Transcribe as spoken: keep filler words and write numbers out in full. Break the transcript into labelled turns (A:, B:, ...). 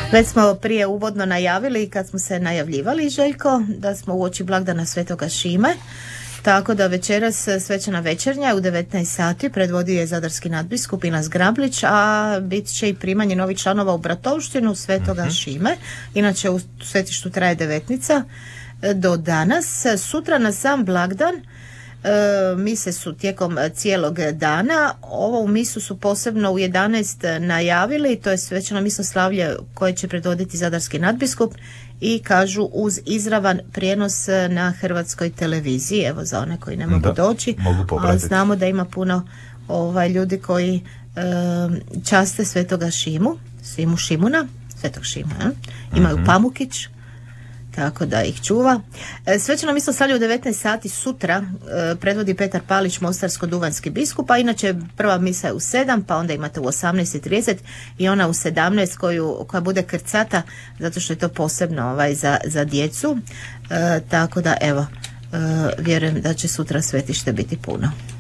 A: Već smo prije uvodno najavili, kad smo se najavljivali, Željko, da smo uoči blagdana Svetoga Šime, tako da večeras svečana večernja u devetnaest sati predvodio je zadarski nadbiskup Inas Grablić, a bit će i primanje novih članova u bratovštinu Svetoga uh-huh. Šime. Inače u svetištu traje devetnica do danas. Sutra na sam blagdan E, mise su tijekom cijelog dana. Ovo u misu su posebno u jedanaest najavili, to je svečano misno slavlje koje će predvoditi zadarski nadbiskup i kažu uz izravan prijenos na hrvatskoj televiziji, evo za one koji ne mogu da, doći, ali znamo da ima puno ovaj, ljudi koji e, časte Svetoga Šimu, Šimu Šimuna, Svetog Šima, eh? Imaju mm-hmm. Pamukić, tako da ih čuva. Svečano mislo slavlje u devetnaest sati sutra e, predvodi Petar Palić, mostarsko-duvanjski biskup, a inače prva misa je u sedam, pa onda imate u osamnaest i trideset i ona u sedamnaest koju, koja bude krcata, zato što je to posebno ovaj, za, za djecu. E, tako da evo, e, vjerujem da će sutra svetište biti puno.